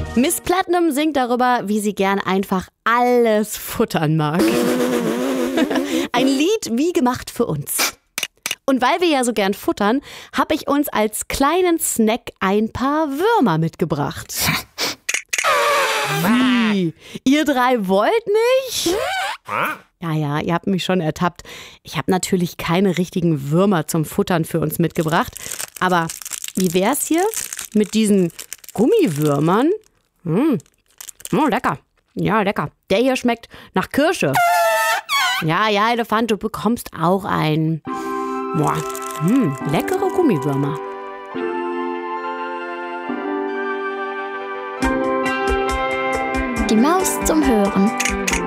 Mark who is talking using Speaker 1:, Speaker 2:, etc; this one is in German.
Speaker 1: Miss Platinum singt darüber, wie sie gern einfach alles futtern mag. Ein Lied wie gemacht für uns. Und weil wir ja so gern futtern, habe ich uns als kleinen Snack ein paar Würmer mitgebracht. Wie? Ihr drei wollt nicht? Ja, ihr habt mich schon ertappt. Ich habe natürlich keine richtigen Würmer zum Futtern für uns mitgebracht. Aber wie wär's hier mit diesen Gummiwürmern? Oh, lecker. Ja, lecker. Der hier schmeckt nach Kirsche. Ja, Elefant, du bekommst auch einen. Boah, leckere Gummiwürmer.
Speaker 2: Die Maus zum Hören.